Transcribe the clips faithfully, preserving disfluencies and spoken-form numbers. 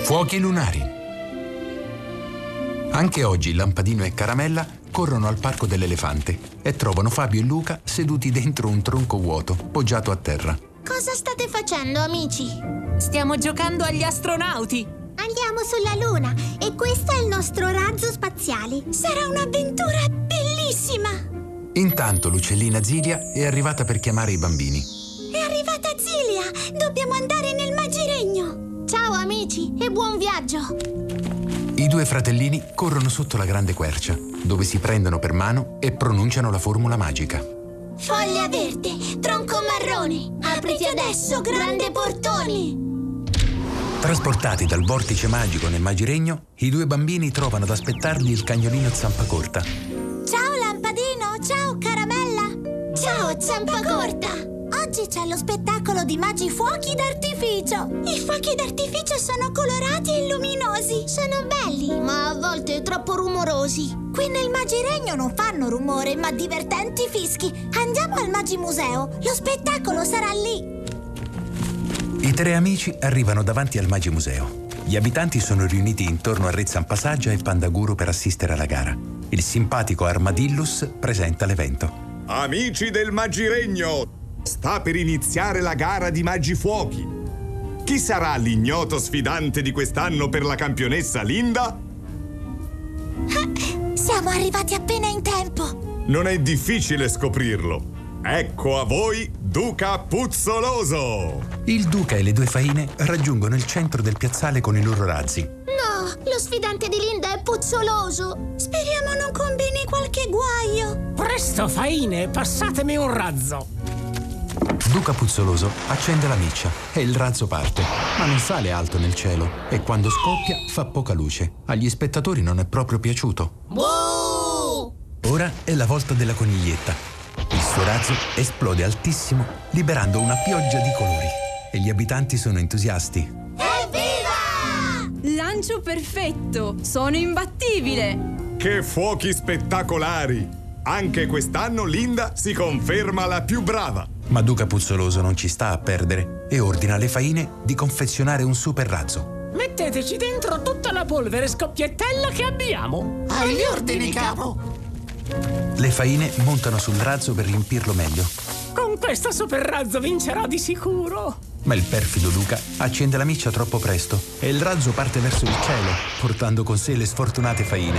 Fuochi lunari. Anche oggi Lampadino e Caramella corrono al Parco dell'Elefante e trovano Fabio e Luca seduti dentro un tronco vuoto, poggiato a terra. Cosa state facendo, amici? Stiamo giocando agli astronauti. Andiamo sulla Luna e questo è il nostro razzo spaziale. Sarà un'avventura bellissima! Intanto l'uccellina Zilia è arrivata per chiamare i bambini. È arrivata Zilia! Dobbiamo andare nel Magiregno! Ciao amici e buon viaggio! I due fratellini corrono sotto la grande quercia, dove si prendono per mano e pronunciano la formula magica. Foglia verde, tronco marrone, apriti adesso, grande portone! Trasportati dal vortice magico nel Magiregno, i due bambini trovano ad aspettarli il cagnolino Zampacorta. Ciao Lampadino, ciao Caramella! Ciao Zampacorta! Oggi c'è lo spettacolo di magi fuochi d'artificio! I fuochi d'artificio sono colorati e luminosi! Sono belli, ma a volte troppo rumorosi! Qui nel Magiregno non fanno rumore, ma divertenti fischi! Andiamo al Magimuseo! Lo spettacolo sarà lì! I tre amici arrivano davanti al Magimuseo. Gli abitanti sono riuniti intorno a Re Zampasaggia e Pandaguro per assistere alla gara. Il simpatico Armadillus presenta l'evento. Amici del Magiregno, sta per iniziare la gara di Magi Fuochi. Chi sarà l'ignoto sfidante di quest'anno per la campionessa Linda? Siamo arrivati appena in tempo! Non è difficile scoprirlo. Ecco a voi Duca Puzzoloso! Il duca e le due faine raggiungono il centro del piazzale con i loro razzi. No, lo sfidante di Linda è puzzoloso! Speriamo non combini qualche guaio! Presto, faine, passatemi un razzo! Duca Puzzoloso accende la miccia e il razzo parte, ma non sale alto nel cielo e quando scoppia fa poca luce. Agli spettatori non è proprio piaciuto. Buh! Ora è la volta della coniglietta. Il suo razzo esplode altissimo, liberando una pioggia di colori. E gli abitanti sono entusiasti. Evviva! Lancio perfetto! Sono imbattibile! Che fuochi spettacolari! Anche quest'anno Linda si conferma la più brava. Ma Duca Puzzoloso non ci sta a perdere e ordina alle faine di confezionare un super razzo. Metteteci dentro tutta la polvere scoppiettella che abbiamo. Agli ordini, capo! Le faine montano sul razzo per riempirlo meglio. Con questo super razzo vincerò di sicuro. Ma il perfido Duca accende la miccia troppo presto e il razzo parte verso il cielo, portando con sé le sfortunate faine.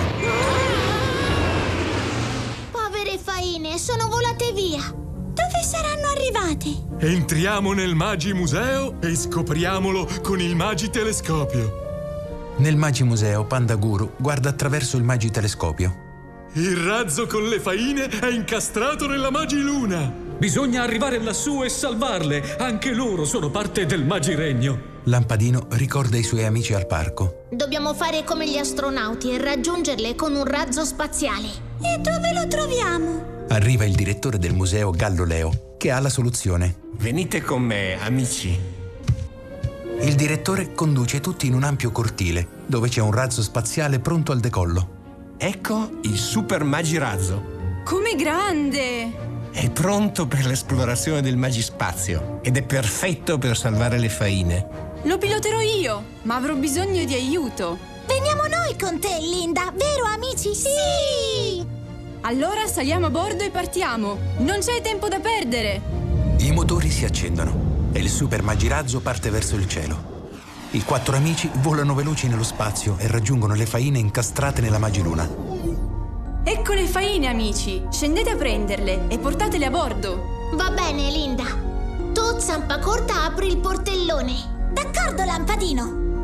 Povere faine, sono volate via! Dove saranno arrivate? Entriamo nel Magimuseo e scopriamolo con il Magitelescopio. Nel Magimuseo Pandaguro guarda attraverso il Magitelescopio. Il razzo con le faine è incastrato nella Magiluna. Bisogna arrivare lassù e salvarle. Anche loro sono parte del Magiregno. Lampadino ricorda i suoi amici al parco. Dobbiamo fare come gli astronauti e raggiungerle con un razzo spaziale. E dove lo troviamo? Arriva il direttore del museo Gallo Leo, che ha la soluzione. Venite con me, amici. Il direttore conduce tutti in un ampio cortile, dove c'è un razzo spaziale pronto al decollo. Ecco il Super Magirazzo. Come grande! È pronto per l'esplorazione del Magispazio ed è perfetto per salvare le faine. Lo piloterò io, ma avrò bisogno di aiuto. Veniamo noi con te, Linda, vero amici? Sì! Allora saliamo a bordo e partiamo. Non c'è tempo da perdere. I motori si accendono e il Super Magirazzo parte verso il cielo. I quattro amici volano veloci nello spazio e raggiungono le faine incastrate nella Magiluna. Ecco le faine, amici. Scendete a prenderle e portatele a bordo. Va bene, Linda. Tu, Zampacorta, apri il portellone. D'accordo, Lampadino.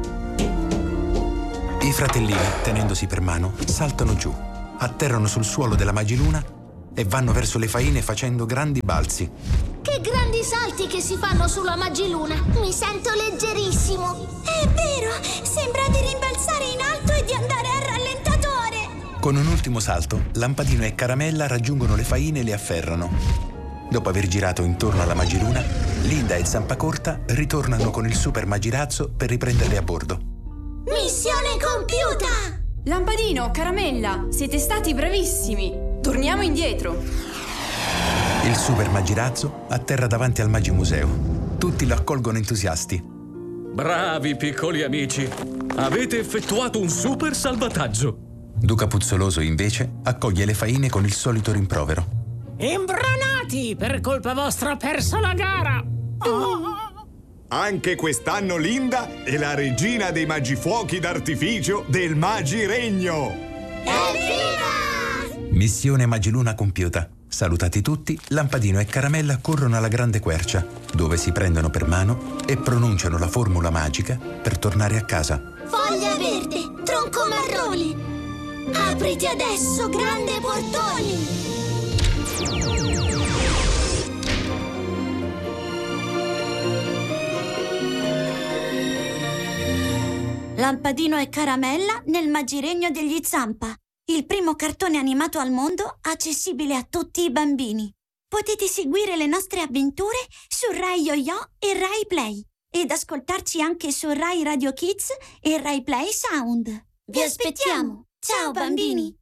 I fratellini, tenendosi per mano, saltano giù, atterrano sul suolo della Magiluna e vanno verso le faine facendo grandi balzi. Che grandi salti che si fanno sulla Magiluna! Mi sento leggerissimo! È vero! Sembra di rimbalzare in alto e di andare a rallentatore! Con un ultimo salto, Lampadino e Caramella raggiungono le faine e le afferrano. Dopo aver girato intorno alla Magiluna, Linda e Zampacorta ritornano con il Super Magirazzo per riprenderle a bordo. Missione compiuta! Lampadino, Caramella, siete stati bravissimi! Torniamo indietro! Il Super Magirazzo atterra davanti al Magimuseo. Tutti lo accolgono entusiasti. Bravi piccoli amici! Avete effettuato un super salvataggio. Duca Puzzoloso, invece, accoglie le faine con il solito rimprovero. Imbranati! Per colpa vostra ho perso la gara! Oh. Anche quest'anno Linda è la regina dei magifuochi d'artificio del Magiregno! Evviva! Missione Magiluna compiuta. Salutati tutti, Lampadino e Caramella corrono alla grande quercia, dove si prendono per mano e pronunciano la formula magica per tornare a casa. Foglia verde, tronco marrone, apriti adesso, grande portone! Lampadino e Caramella nel Magiregno degli Zampa. Il primo cartone animato al mondo accessibile a tutti i bambini. Potete seguire le nostre avventure su Rai Yo-Yo e Rai Play ed ascoltarci anche su Rai Radio Kids e Rai Play Sound. Vi aspettiamo! Ciao bambini!